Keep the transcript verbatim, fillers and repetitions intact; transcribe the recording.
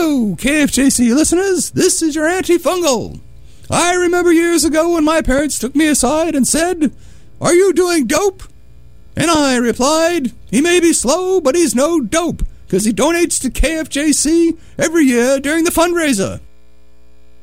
Hello, K F J C listeners. This is your antifungal. I remember years ago when my parents took me aside and said, "Are you doing dope?" And I replied, "He may be slow, but he's no dope, because he donates to K F J C every year during the fundraiser."